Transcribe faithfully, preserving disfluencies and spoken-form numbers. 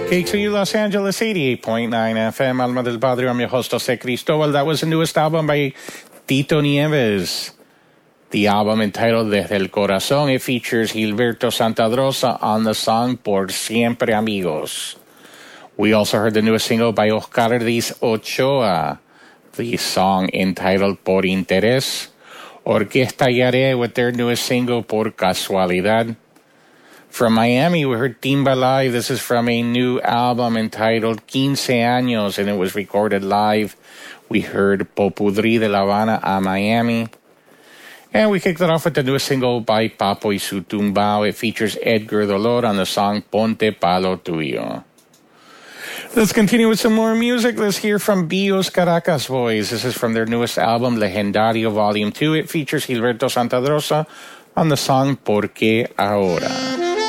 K X O U Los Angeles, eighty-eight point nine F M, Alma del Padre. I'm your host, Jose Cristobal. That was the newest album by Tito Nieves. The album entitled Desde el Corazón. It features Gilberto Santadrosa on the song Por Siempre Amigos. We also heard the newest single by Oscar Diz Ochoa, the song entitled Por Interés. Orquesta Yare with their newest single Por Casualidad. From Miami, we heard Timba Live. This is from a new album entitled quince años, and it was recorded live. We heard Popudrí de La Habana a Miami. And we kicked it off with the newest single by Papo y su Tumbao. It features Edgar Dolor on the song Ponte Palo Tuyo. Let's continue with some more music. Let's hear from Bios Caracas Boys. This is from their newest album, Legendario Volume two. It features Gilberto Santadrosa on the song Por Qué Ahora.